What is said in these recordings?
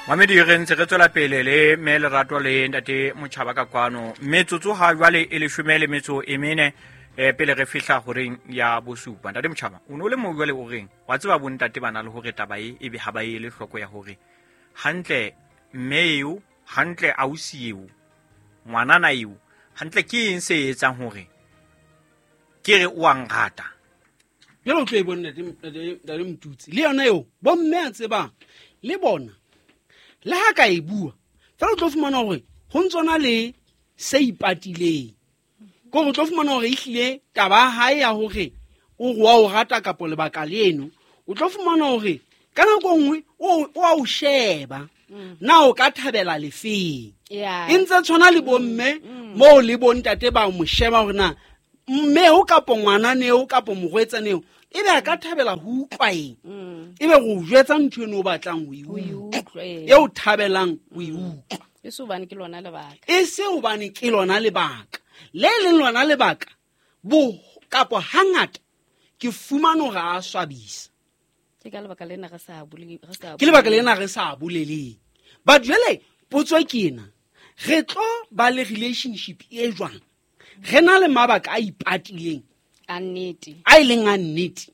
Mamedi re ntse re tswela pele le me lerato le ntate Motjhaba ka kwano metsotso ha jwale e le 14 pele re fihla horeng ya bosupa. Ntate Motjhaba o no le mo jwale o reng wa tseba bo ntate bana le hore taba e be ha ba ile hloko ya hore hantle mmeo hantle ausieo ngwanana eo hantle ke eng se etsang hore ke re o angata Yelo tlo e bona le mtutsi le yona eo bo mme a tseba le bona le ha ka e bua fela o tlo fumana hore ho ntsona le se ipatileng go go tlo fumana hore ihlile taba hae ya hore o go wa o rata kapo lebaka leno o tlo fumana hore kana go nngwe o a sheba na o ka thabela lefeng intse tshwana le bo mme mo le bo ntate ba mo sheba hore na mme o kapo ngwana neo kapo mogwetsa neo ebe a ka thabela ho utlwaeng ebe go jwetsa ntho eno o batlang ho utlwa e o thabelang ho utlwa e se hobane ke lona lebaka e se hobane ke lona lebaka le leng lona lebaka bo kapo hangata ke fumana hore a swabisa ke ka lebaka lena re sa bule ke lebaka lena re sa buleleng ba jwale potso ke ena re tlo ba le relationship e jwang re na le mabaka a ipatileng a nnete a ileng a nnete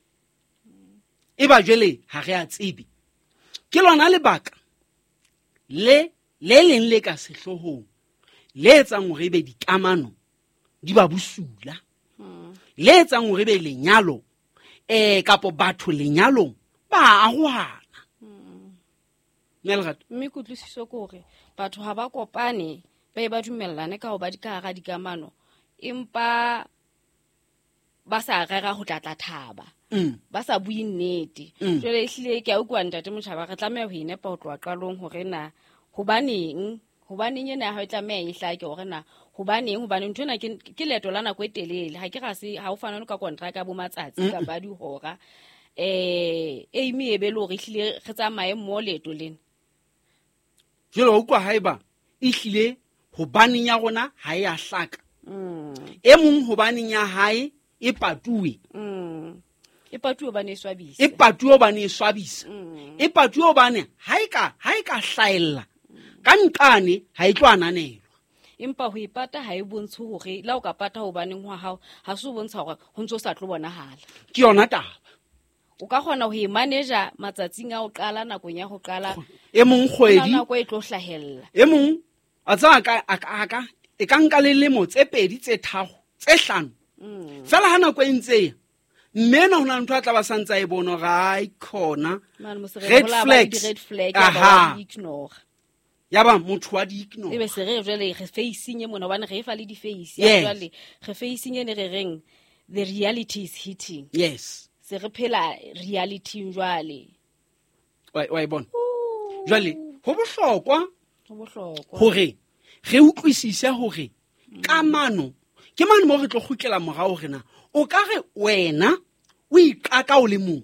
e ba jwele ha re a tsebe ke lona lebaka le leng le ka sehlohong le etsang hore be dikamano di ba busula le etsang hore be lenyalo kapo batho lenyalong ba arohana Nelgat mme kutlwisiso ke hore batho ha ba kopane ba dumellane ka ho ba dikara dikamano empa ba sa rera ho tlatla thaba ba sa bui nnete jwale ehlile ke a utlwa ntate Motjhaba re tlameha ho inepa ho tloha qalong hore na hobaneng ena ha e tlameha e hlake hore na hobaneng ntho ena ke leeto la nako e telele ha ke ga se ha o fana le ka kontraka bo matsatsi ka ba dihora imi e be le hore ehlile re tsamaye mo leeto lena jwale o utlwa haeba ehlile hobaneng ya rona ha e a hlaka e mong hobaneng ya hae e patuwe e patuwe ba ne swabisa e patuwe ba ne swabisa e patuwe ba ne ha e ka hlaella ka nqane ha e tlo ananelwa empa ho ipata ha e bontshe hore la o ka pata hobaneng wa hao ha se o bontsha hore ho ntso sa tlo bonahala ke yona taba o ka kgona ho e manager matsatsing a o qala nakong ya ho qala e mong kgwedi nako e tlo hlahella e mong a tsaka aka e ka nka le lemo tse pedi tse tharo tse hlano fela ha nako e ntse mmena hona ntho a tla ba santsa e bona ga ikona red flag ya ignore ya ba motho wa di ignore ebe se re jwale re facing e mona bana re fa le di face Yes. ya jwale re facing ene re reng the reality is hitting yes se re phela reality jwale wa e bona jwale ho bohlokwa ho bohlokwa hore re utlwisise hore kamano ke mane mo re tlo khukela morao rena o ka re wena o iqaka o le mong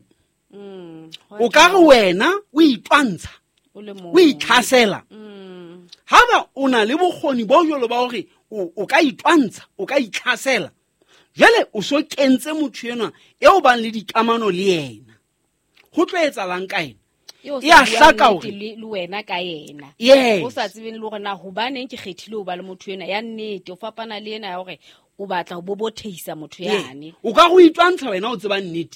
o ka re wena o itwantsha o le mo o itlhasela haba o na le bokgoni bo jolo ba hore o ka itwantsha o ka itlhasela jwale o so kentse motho ena eo bang le dikamano le yena ho tlo etsalang ka ena e a hlaka hore le wena ka yena Yes. o sa tsebeng le hore na hobaneng ke kgethile ho ba le motho ena ya nnete o fapana le ena ya hore o batla ho bobotheisa motho yane o ka go itwantsha wena o tseba nnete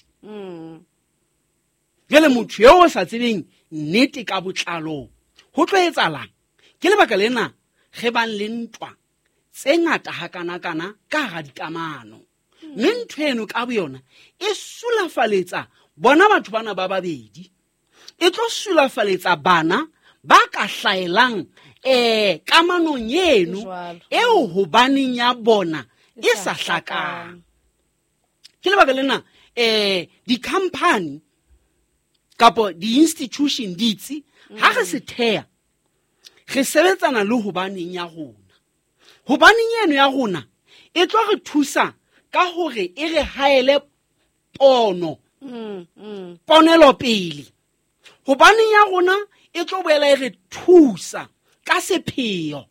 jwale motho eo o sa tsebeng nnete ka botlalo ho tlo etsalang ke lebaka lena ge bang le ntwa tse ngata ha kana ka ga dikamano mme ntho eno ka boyona e sulafaletsa bona batho bana ba babedi e tlo sulafaletsa bana ba ka hlaelang kamanong eno Jwalo. eo hobaneng ya bona e sa hlakang ke lebaka lena di-company kapo di-institution ditsi ha re se thea re sebetsana le hobaneng ya rona hobaneng eno ya rona e tlo re thusa ka hore e re haele ponelo pele hobaneng ya rona e tlo boela e re thusa ka sepheo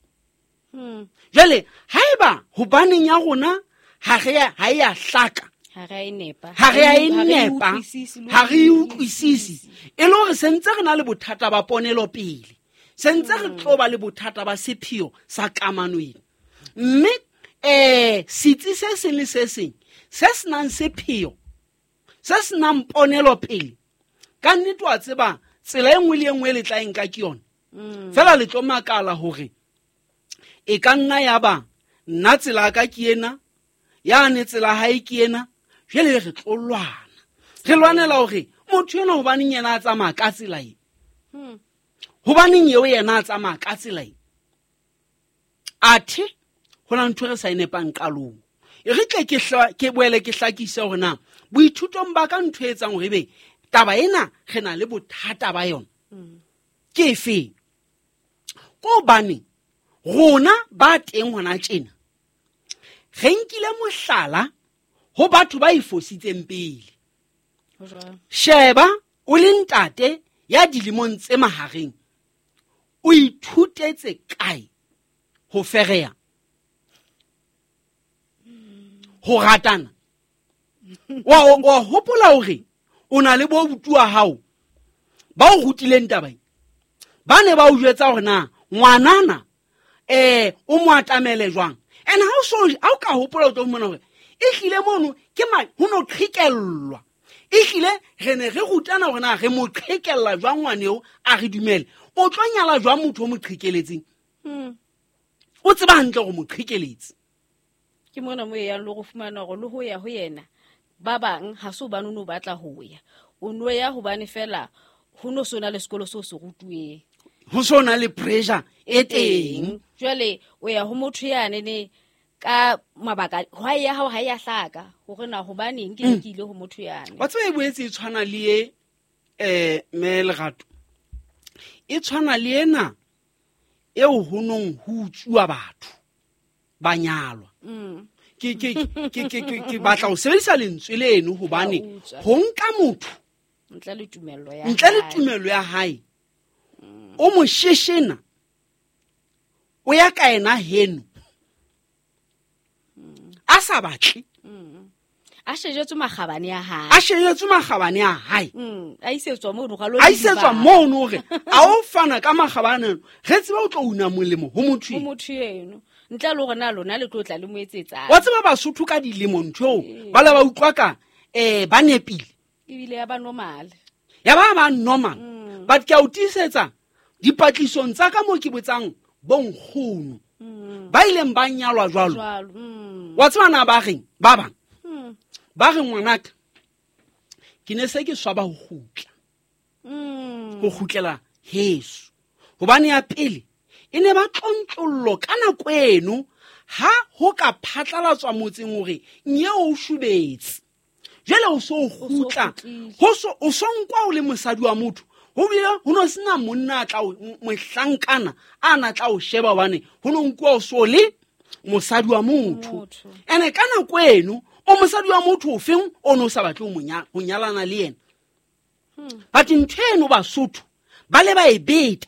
jwale haeba hobaneng ya rona ha e a hlaka ha re a e nepa ha re a e nepa ha re utlwisisi e le hore sentse re na le bothata ba ponelo pele sentse re tloba le bothata ba sepheo sa kamanoeng mme sitsi se seng le se seng se senang sepheo se senang ponelo pele ka nnete wa tseba tsela e nngwe le e nngwe le tla enka ke yona fela le tlo makala hore e ka nna ya ba nna tsela ka ke ena ya ne tsela hae ke ena jele re tlo lwana re lwanela hore motho ena hobaneng yena a tsamaya ka tsela e hobaneng yeo yena a tsamaya ka tsela e athe hona ntho re sa inepang qalong e re tle ke boele ke hlakise hore na boithutong ba ka ntho etsang hore be taba ena re na le bothata ba yona ke efe ko bane rona ba teng hona tjena re nkile mohlala ho batho ba ifositseng pele sheba o le ntate ya dilemong tse mahareng o ithutetse kae ho fereya ho ratana wa hopola hore o na le bo butua hao ba o rutileng tabae ba ne ba o jwetsa hore na ngwanana o mo atamele jwang and ha o ka hopola o tlo mona hore e hlile mono ke ho no qhekellwa e hlile re ne re rutana hore na re mo qhekella jwang ngwaneo a re dumele o tlo nyala jwang motho o mo qhekeletseng o tseba hantle go mo qhekeletse ke mona mo ya lo go fumana go lo ho ya ho yena ba bang ha so bana no batla ho ya o no ya ho bane fela ho no sona le sekolo so se rutuwe ho sona le pressure e teng jwale o ya ho motho ya ne ka mabaka hwa ya ha ya hlaka hore na ho bane ke ile ho motho yana wa tsebe e boetse e tshwana le Melrato e tshwana le ena eo ho nong ho utsuwa batho ba nyalwa ke batla ho sebedisa lentswe leno hobane ho nka motho ntle le tumelo ya hae o mo sheshena o ya ka ena heno a sa batle a shejetswe makgabane ya hae a isetswa mono hore a o fana ka makgabane re tseba o tlo una molemo ho motho eno ntle le hore na lona le tlotla le moetsetsa wa tseba Basotho ka dilemo ntho ba la ba utlwa ka ba nepile ebile ya ba normal but ke a utisetsa dipatlisong tsa ka mo ke botsang bonkgono ba ileng ba nyalwa jwalo wa tseba na ba reng ba bang ba re ngwanaka ke ne se ke swaba ho khutlela heso hobane ya pele e ne ba tlontlollo ka nako eno ha ho ka phatlalatswa motseng hore nyeo o shubetse jele o so khutla o so nkwa o le mosadi wa motho ho bile ho no sena monna tla mohlankana ana tla o sheba bane ho no nkwa o so le mosadi wa motho ene ka nako eno o mosadi wa motho o feng o no sa batle ho nyalana le yena but nteno Basotho ba le ba e beta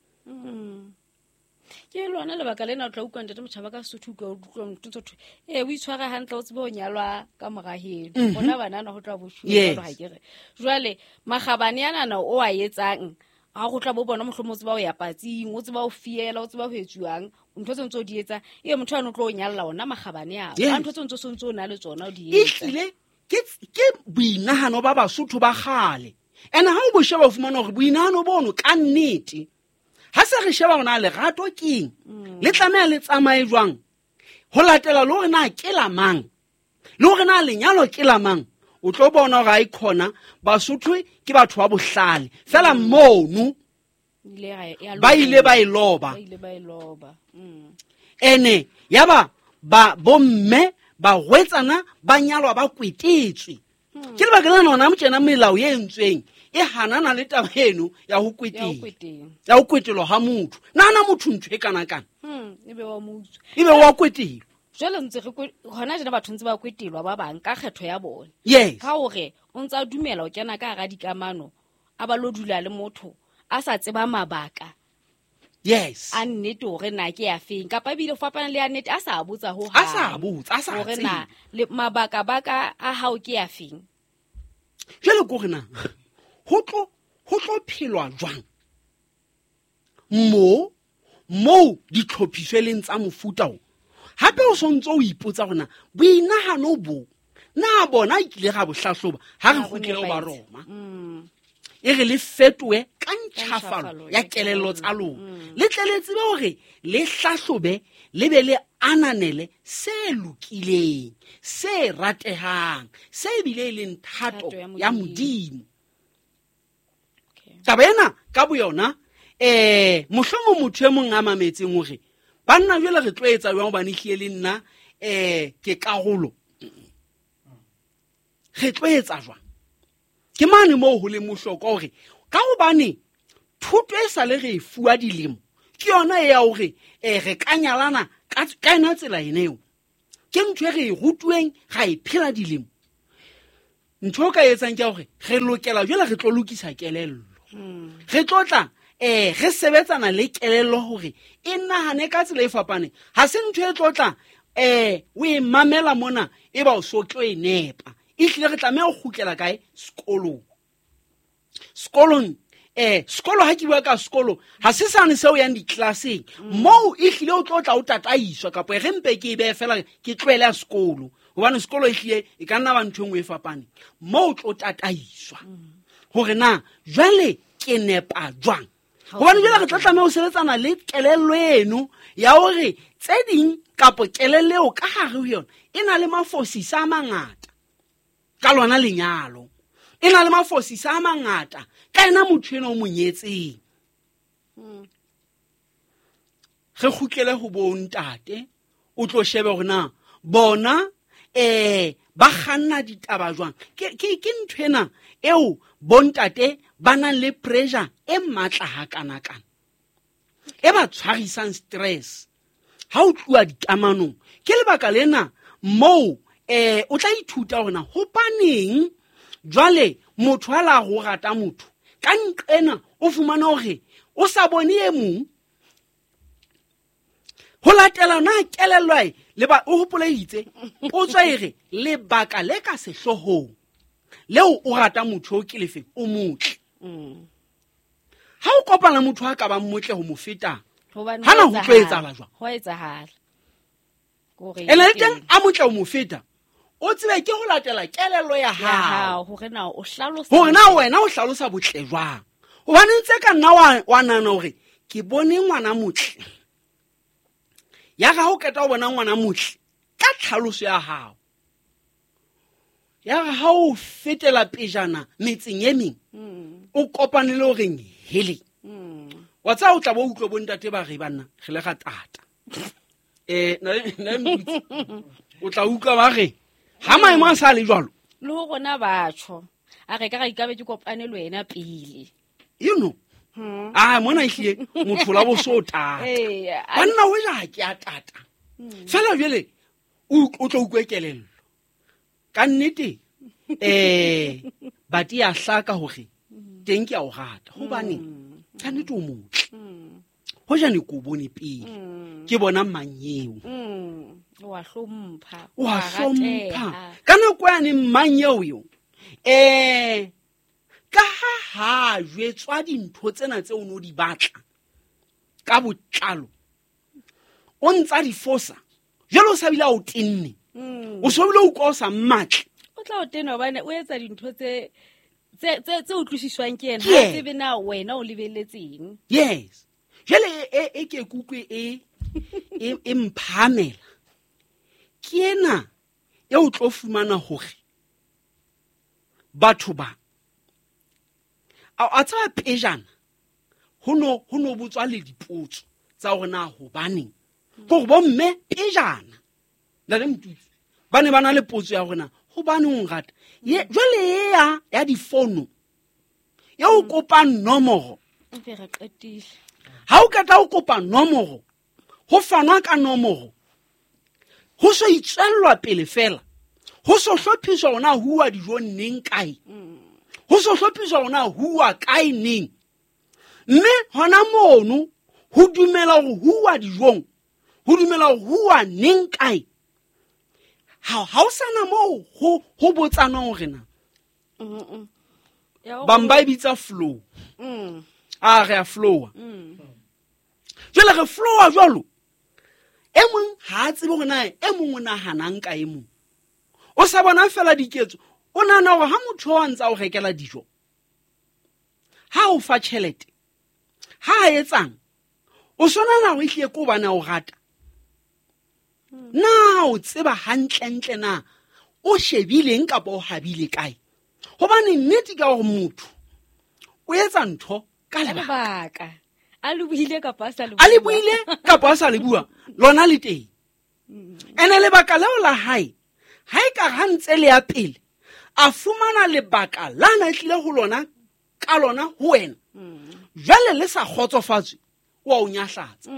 ke lona le baka lena o tla utlwa ntate motjhaba ka Sotho ka utlwa motho o itshwara hantle o tsebe ho nyalwa ka morahelo bona banana ho tla boshu jwalo ha kere jwale magabane yana o a etsang ha go tla bo bona mohlomotse ba o ya patsing o tseba o fiela o tseba ho etsuang ntho tse ntse di etsa e motho a no tlo o nyalla ona magabane a ntho tse ntse o na le tsona o di etsa ile ke boinahano ba Basotho ba gale ena ha o bo sheba o fumana hore boinahano bono ka nnete ha se re sheba hona lerato keng le tlamela le tsamae jwang ho latela le hore na ke la mang le hore na lenyalo ke la mang o tlo bona hore a ikhona Basotho ke batho ba bohlale fela mono ba ile ba iloba ene yaba ba bomme ba hwetsana ba nyalwa ba kwetetswe ke le bakela nona motjena melao ye entsweng e hanana le taba eno ya ho kwetelwa ha motho nana motho ntwe kana ebe wa kwetelwa jwale ntse re hona jena batho ntse ba kwetelwa ba bang ka kgetho ya bona ka hore o ntse a dumela o kena ka ga dikamano a ba lo dula le motho a sa tseba mabaka yes a nnete hore na ke ya feng kapa ebile o fapana le ya nnete a sa botsa ho a sa botsa a sa hore tsebe na le mabaka a hao ke ya feng. jwale ko rena ho tlo phelwa jwang mo ditlhophiso e leng tsa mofuta o hape o sontse o ipotsa gona boinagano bo na bona ikile ga bohlahloba ha re khutlele ba Roma e re le fetoe ka ntšhafalo ya kelello tsa lona le tleletse be hore le hlahlobe le be le ananele se lokileng se ratehang se bile e leng thato ya Modimo. Taba ena ka boyona mohlomong motho e mong a mametseng hore banna jwale re tlo etsa jwang ba nihlile le nna ke karolo re tlo etsa jwang ke mane mo ho le mohloko hore ka gobane thuto e sa le re fuwa dilemo ke yona e ya hore re ka nyalana ka ena tsela eneo ke ntho e re rutuweng ga e phela dilemo ntho o ka etsang ke hore re lokela jwale re tlo lokisa kelello re tlotla re sebetsana le kelello hore e nahane ka tsela e fapane ha se ntho e tlotla o e mamela mona e ba o so tlo e nepa e tlile re tlameha go khutlela kae sekolong sekolo ha ke bua ka sekolo ha se sane seo yang diklaseng mo e tlile o tlotla o tataiswa kapa re mpe ke be fela ke tloela ya sekolo hobane sekolo e tlile e ka nna ba ntho engwe e fapane mo o tlo tataiswa hore na jwale ke nepa jwang hobane jwale re tla tlameha ho sebetsana le kelello eno ya hore tse ding kapa kelello ka hare ho yona e na le mafosisa a mangata ka lona lenyalo e na le mafosisa a mangata ka ena motho ena o monyetseng re khutlele ho bontate o tlo shebe hore na bona ba kganna ditaba jwang ke ntho ena eo bontate ba nang le pressure e matla hakana-kana e ba tshwarisang stress ha o tluwa dikamanong ke lebaka lena mo o tla ithuta hore na hobaneng jwale motho a la go rata motho ka nqena o fumana hore o sa bone e mong ho latela na kelello le ba o hopoleitse o tswa ere lebaka le ka sehlohong leo o rata motho o ke lefe o motle ha o kopana motho a ka ba motle ho mo feta hana ho tlo etsahala jwang ho etsahala gore ene le teng a motle o mo feta o tsebe ke ho latela kelello ya hao hore na o hlalosa hore na wena o hlalosa botle jwang hobane ntse ka nna wa nana hore ke bone ngwana motle ya ga ho keta ho bona ngwana motle ka tlhaloso ya hao ya ga ha o fetela pejana metseng e meng o kopane le hore hele wa tsa o tla bo utlwa bontate ba re bana re le ga tata o tla utlwa ba re ha maemo a sa le jwalo le ho gona batho a re ka ga ikabe ke kopane le wena pele you know mona ihlile motho la bo so tata banna o ja ke a tata fela jwele o tlo utlwe kelello ka nnete ba ti a hlaka hore teng ke a o rata hobane ka nnete o motle ho ja ne ko bone pele ke bona manyeo wa hlompha ka nako yane manyeo yo ka ha jwetswa dintho tsena tse o no di batla ka botlalo o ntsa di fosa jalo o sa bila o tenne o so bile o kwa o sa mmatle o tla o tenne hobane o etsa dintho tse utlwisiswang ke yena ha tsebe na wena o lebelletseng yes jale e ke kukwe e mphamela ke ena e o tlo fumana hore batho ba a tsaba pejana ho no botswa le dipotso tsa hore na hobaneng gore bo mme pejana la le mtutsi ba ne ba na le potso ya hore na hobaneng o rata jwale ya difono ya o kopa nomoro ha o keta o kopa nomoro ho fanwa ka nomoro ho so itsellwa pele fela ho so hlophiswa ona huwa dijo neng kae ho so hlophiswa ona huwa kae neng mme hona mono ho dumela hore huwa dijong, ho dumela hore huwa neng kae, ha o sana moo ho botsanang hore na bang ba bitsa flow. Re a flowa. Jwale re flowa jwalo, e mong ha a tsebe hore na e mong o nahanang ka e mong. O sa bona fela diketso, o nahana hore ha motho wa ntsa o rekela dijo, ha o fa tjhelete, ha a etsang, o sona o ihle ko bana o rata. Na o tseba hantle na o shebileng kapa o habile kae? Hobane nnete ka hore motho o etsa ntho ka lebaka. A le buile kapa a sa le bua, lona le teng. Ene lebaka leo la hae, ha e ka hantse le ya pele, a fumana lebaka la na etlile ho lona ka lona ho wena. Jwale le sa khotsofatswe, wa o nyahlatsa.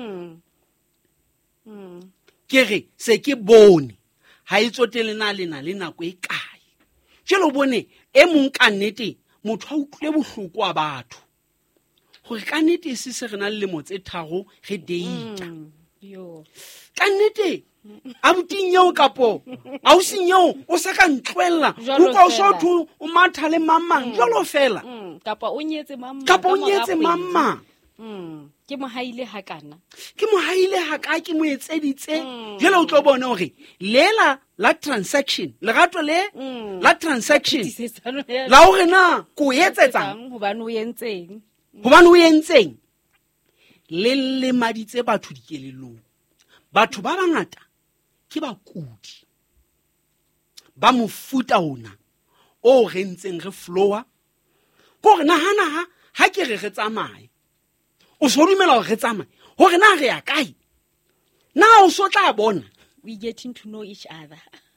Ke re se ke bone ha e tsotele na le nako e kae. Jelo bone e mong ka nnete motho a utlwe bohloko wa batho. Hore ka nnete se se rena le motse tharo re deita. Ka nnete a butinyo kapo a o sinyo o sa ka ntlwella ho ka so thu o matha le mamang jalo fela. Kapa o nyetse mamma. Ke mo haile hakana. Ke mo haile haka ke mo etseditse. Jela o tlo bona hore lela la transaction, le gato le la transaction. La hore na ko etsetsa hobane o yentseng. Le maditse batho dikelelong. Batho ba bangata ke bakudi. Ba mofuta ona o re ntseng re flowa. Ko re nahana ha ke re tsamaye. O so dumela hore re tsamaye hore na re ya kae? Na o so tla bona we getting to know each other.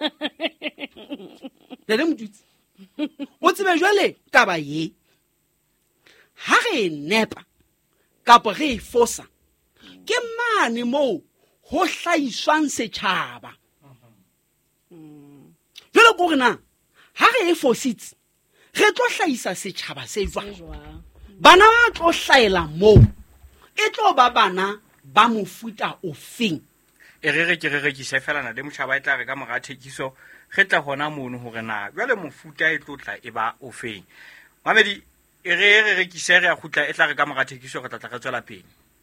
Le motutsi o tsebe jwale taba ye ha re nepa kapa re fosa ke mane mo ho hlaiswang setjhaba. Jwale go rena ha re fositse re tlo hlaisa setjhaba se jwang. Bana ba tlo hlaela mo e tlo ba bana ba mofuta ofeng. E re ke se fela na le motjhaba e tla re ka moga thekiso ge tla hona mono hore na jwale mofuta e tlotla e ba ofeng. Mamedi e re ke se re a khutla e tla re ka moga thekiso re tla re tswela pele.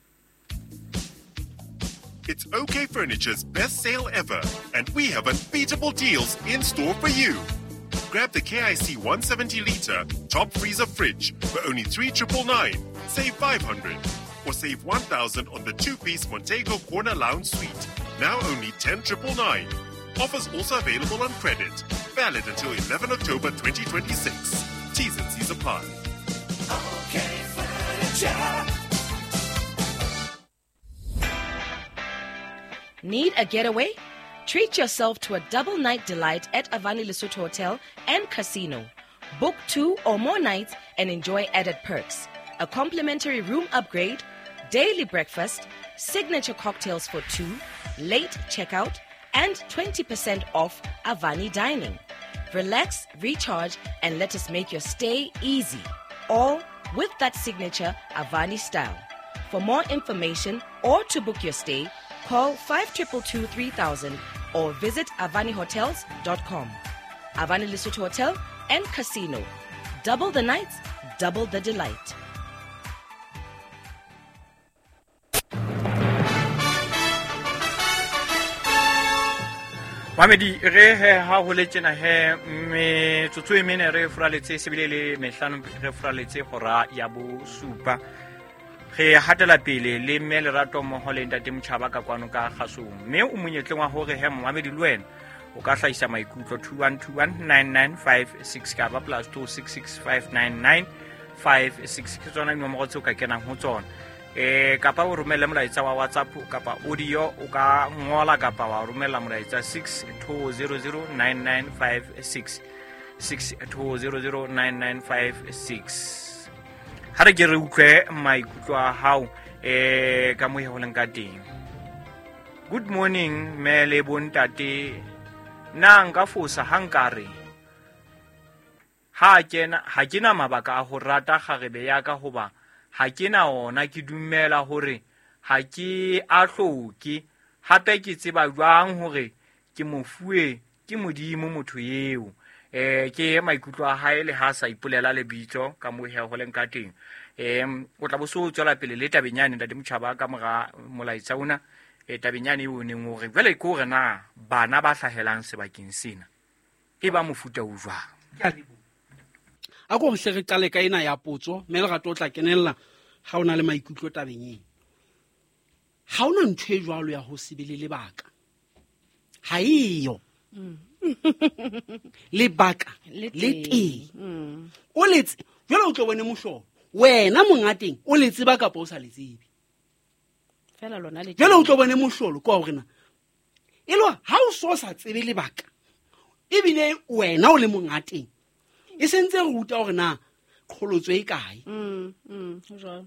It's OK Furniture's best sale ever, and we have unbeatable deals in store for you. Grab the KIC 170-litre top freezer fridge for only $3,999. Save $500. Or save $1,000 on the 2-piece Montego Corner Lounge Suite. Now only $10,999. Offers also available on credit. Valid until 11 October 2026. T's and C's apply. OK Furniture. Need a getaway? Treat yourself to a double night delight at Avani Lesotho Hotel and Casino. Book 2 or more nights and enjoy added perks. A complimentary room upgrade, daily breakfast, signature cocktails for 2, late checkout, and 20% off Avani dining. Relax, recharge, and let us make your stay easy. All with that signature Avani style. For more information or to book your stay, call 5222-3000 or visit avanihotels.com. Avani Lesotho Hotel and Casino. Double the nights, double the delight. Mamedi re ha ho le tjena he me tsotso e mene re fraletse sebile me hlano re fraletse hora ya bo supa ge hatela pele le me le rato mo holenda te mtshaba ka kwano ka gasong me o monyetleng wa hore he Mamedi le wena o ka hlaisa maikutlo 21219956 ka ba +26659956 ke tsona nomoro tse o ka kenang ho tsona kapa o romela molaetsa wa WhatsApp kapa audio o ka ngola kapa wa romela molaetsa 62009956 62009956 ha re ke re utlwe maikutlo a hao ka mo ho leng ka teng. Good morning mele bontate na nka fosa hankare ha kena mabaka a ho rata kgarebe ya ka hoba ha kena ona ke dumela hore ha ke a hloke hape ke tseba jwang hore ke mofuwe ke modimo motho eo ke maikutlo a hae le ha sa ipolela lebitso ka mo he ho leng ka teng o tla bo so tswela pele le tabenyane ntate Motjhaba ka mora molaetsa ona tabenyane o neng hore jwale ke hore na bana ba hlahelang sebakeng sena e ba mofuta o jwang. a go hle re qale ka ena ya potso mme le gato o tla kenella ga ona le maikutlo tabeng ena. Ha ona ntho e jwalo ya ho se be le lebaka, ha eyo lebaka le teng o letse jwale o tlo bone mohlolo wena mongateng o le tseba kapa o sa le tsebe fela lona le jwale o tlo bone mohlolo kwa hore na e lo ha o so sa tsebe lebaka ebile wena o le mongateng e sentse re ruta hore na kgolotso e kae jwalo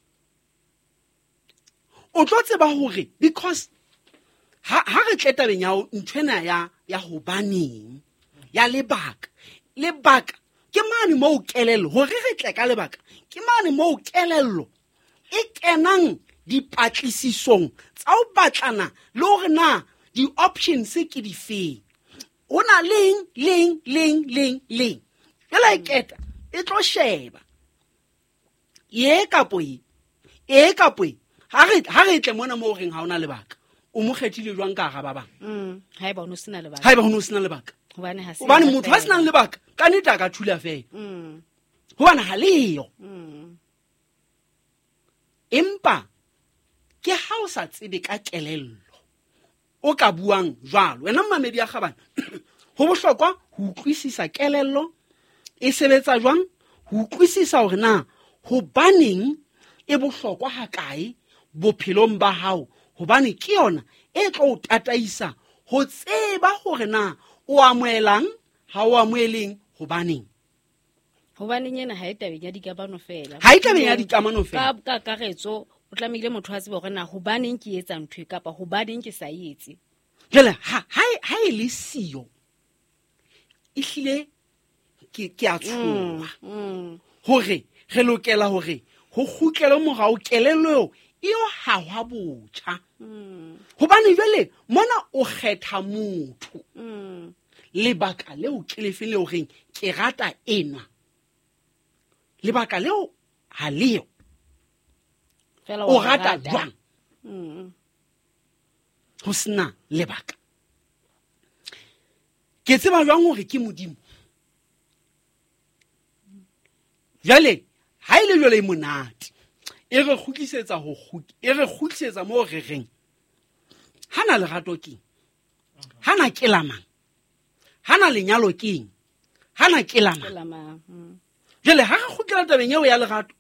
o tlo tseba hore because ha re tle tabeng ya ntwena ya hobaneng ya lebaka ke mane mo kelello hore re tle ka lebaka ke mane mo kelello e kenang dipatlisisong tsa o batlana le hore na di options ke di feng ona leng ela iketa e tlo sheba ye kapoe ha re tle mona mo reng ha ona lebaka o mo kgethile jwang ka ga ba bang haeba ono sena lebaka haeba ho no sena lebaka hobane motho a senang lebaka ka nnete a ka thula fela hobane ha leyo empa ke ha o sa tsebe ka kelello o ka buang jwalo wena mmamedi a gabana ho bohlokwa ho utlwisisa kelello e sebetsa jwang ho utlwisisa hore na hobaneng e bohlokwa ha kae bophelong ba hao hobane ke yona e tlo o tataisa ho tseba hore na o amoelang ha o amoeleng hobaneng yena ha e tabeng ya dikamano fela ha e tabeng ya dikamano fela ka karetso o tlamehile motho a tsebe hore na hobaneng ke etsa ntho kapa hobaneng ke sa etse jela ha e le siyo e hlile ke a tshoha hore re lokela hore ho kgutlele morao kelello eo ha botjha hobane jwale mona o kgetha motho lebaka leo ke le fele hore ke rata enwa lebaka leo ha leo o rata jwang ho sena lebaka ke tseba jwang hore ke modimo jwale ha ile jwale e monate e re kgutlisetsa mo re reng hana lerato keng hana kelamang hana lenyalo keng hana kelamang jwale ha re kgutlela tabeng eo ya lerato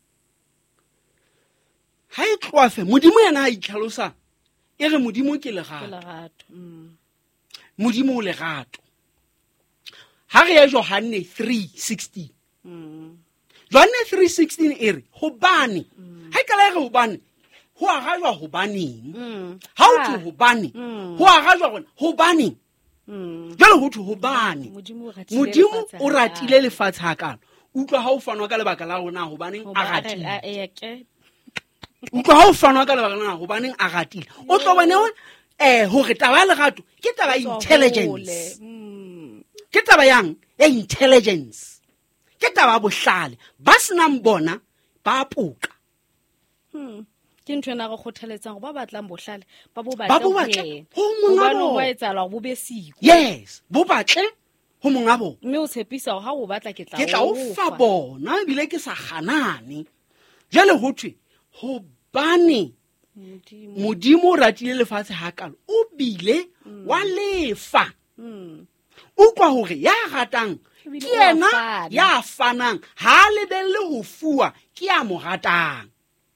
ha e tloafe modimo yena a itlhalosa e re modimo ke lerato modimo o lerato ha re ya Johane 3:16 Johane 3:16 e re hobane ha e kala e re hobane ho a gajwa hobaneng ha o tlo hobane ho a gajwa gona hobaneng jalo ho tlo hobane modimo o ratile lefatshe hakana utlwa ha o fanwa ka lebaka la rona hobaneng a ratile utlwa ha o fanwa ka lebaka la hobaneng a ratile o tlo bone hore taba le gato ke taba intelligence ke taba yang intelligence ke taba bohlale ba senang bona ba puka ke ntwe na go khotheletsang go ba batlang bohlale ba bo batla ho monga bo ba etsala go be siko yes bo batle ho monga bo mme o tshepisa ha o batla ke tla o fa bona bile ke sa ganane jale ho thwe ho bane modimo o ratile lefatshe hakalo o bile wa lefa o kwa hore ya ratang ke yena ya fanang ha lebelle ho fuwa ke ya mo ratang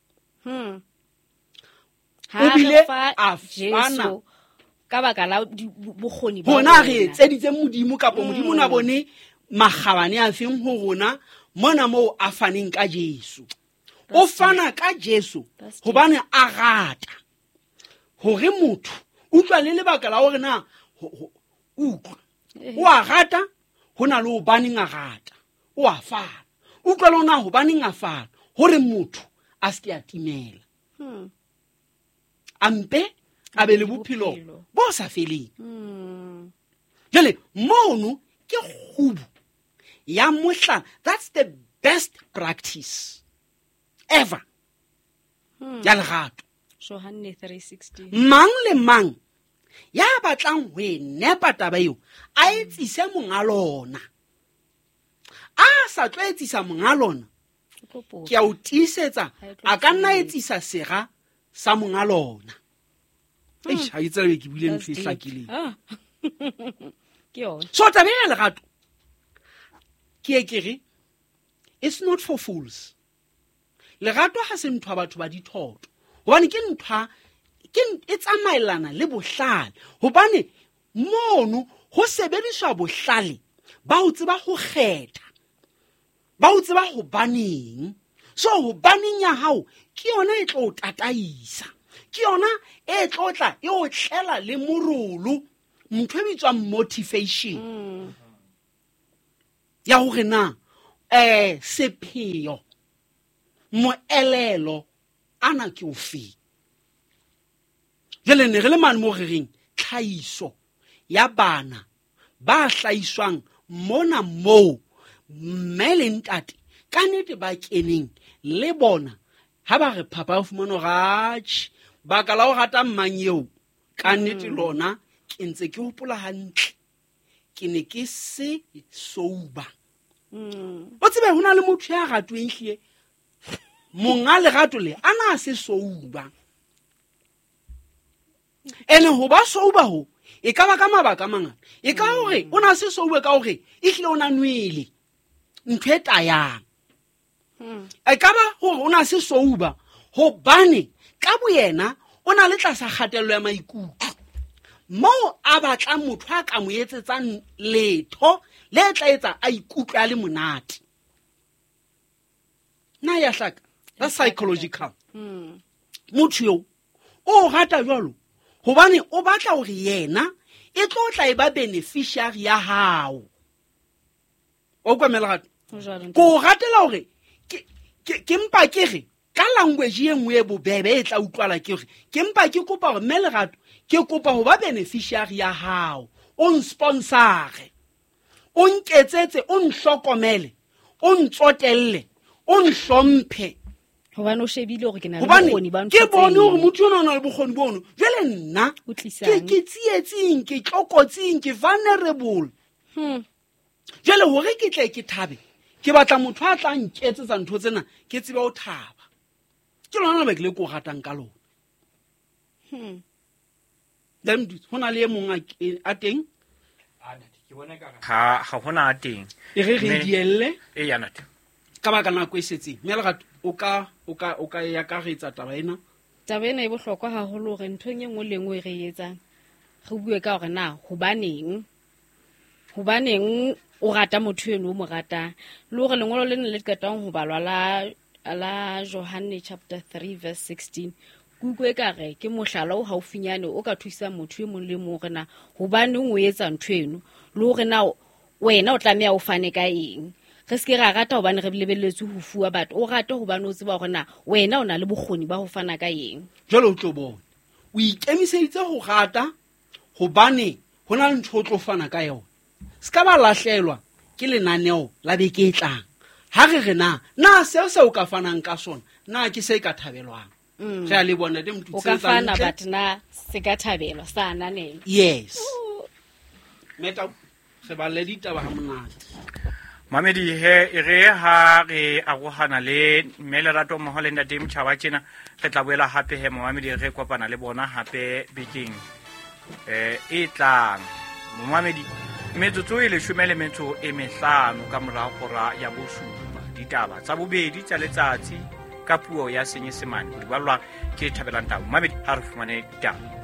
o bile a fana ka baka la bokgoni ba bona re etseditse modimo kapo modimo na bone magabane a feng ho rona mona mo a faneng ka Jesu o fana ka Jesu hobane a rata hore motho utlwa le lebaka la hore na utlwa o a rata hona le hobaneng a rata o a fana utlwa lona hobaneng a fana hore motho a se a timela ampe a be le bophelo bo sa feleng jale mono ke khubu ya mohla. That's the best practice ever ya lerato. Johanne 3:16. Mang le mang ya batlang ho e nepa taba eo a etsise monga lona, a sa tlo etsisa monga lona ke a o tiisetsa a ka nna etsisa sega sa monga lona. Ha ke tsebe ke bile ntse hlakileng. Ke yona. So taba ya lerato ke ekere it's not for fools. Lerato ha se ntwa batho ba dithoto hobane ke ntwa e tsamaelana le bohlale hobane mono ho sebediswa bohlale ba o tseba ho kgetha, ba o tseba ho baneng. So ho baneng ya hao ke yona e tlo tataisa, ke yona e tlo tla e o tlela le morolo, ntho e bitswang motivation ya hore na sepheo moelelo ana ke o fe. Jale ne re le mane mo re reng tlhaiso ya bana ba hlaiswang mona mo mme le ntate ka nnete ba keneng le bona ha ba re papa o fumana gatši ba ka la o rata mmang eo ka nnete lona ke ntse ke hopola hantle ke ne ke se souba. O tsebe hona le motho ya ratweng hlile monga lerato le ana se souba ene ho ba souba ho e ka ba ka mabaka mangata. E ka hore o na se souba ka hore e hlile o na nwele ntho e tayang. E ka ba hore o na se souba hobane ka boyena o na le tlasa kgatello ya maikutlo mo a batla motho a ka mo etsetsang letho le tla etsa a ikutlwa a le monate. Na ya hlaka that's psychological. Motho yo o rata jwalo hobane o batla hore yena e tlo tla e ba beneficiary ya hao. O kwa melato ko ratela hore ke mpa ke re ka language e nngwe e bobebe e tla utlwala ke hore ke mpa ke kopa hore melerato ke kopa ho ba beneficiary ya hao, o nsponsore, o nketsetse, o nhlokomele, o ntsotelle, o nhlomphe hobane o shebile hore ke na le bokgoni ba ntho ke bone hore motho o na le bokgoni bono jwale nna ke tsietsing ke tlokotsing ke vulnerable. Jwale hore ke tle ke thabe ke batla motho a tla nketsetsa ntho tsena ke tsebe o thaba. Ke lona ba ke le go ratang ka lona. Then hona le mong a teng ha hona a teng e re dielle e yana ka ba kana go esetseng me le gato o ka ya ka re tsa taba ena e bohlokwa haholo hore ntho e nngwe le nngwe re etsang re bue ka hore na hobaneng o rata motho eno o mo ratang le hore lengolo le ne le qetang ho balwa la Johanne chapter 3 verse 16 kukwe ka re ke mohlala o haufinyane o ka thusa motho e mong le mong rena hobaneng o etsa ntho eno le hore na wena o tlameha o fane ka eng. Re se ke ra rata hobane re lebelletse ho fuwa batho o rata hobane o tseba hore na wena o na le bokgoni ba ho fana ka eng. Jwale o tlo bona o ikemiseditse ho rata hobane hona le ntho o tlo fana ka yona. Ska ba lahlelwa ke lenaneo la beke e tlang ha re re na seo se o ka fanang ka sona na ke se ka thabelwang. Re a le bona de motho o ka fana but na se ka thabelwa sa nanelo. Yes meta se ba le ditaba ha monate Mamedi he re ha re agohana le Melerato Moholenda Dim Chawachina re tla boela hape he Mamedi re kopana le bona hape bekeng e tlang. Mamedi metsotso e 15 ka mora hora ya bosupa ditaba tsa bobedi tsa letsatsi ka puo ya Senyesemane di balwa ke Thabelantau. Mamedi ha re fumane ditaba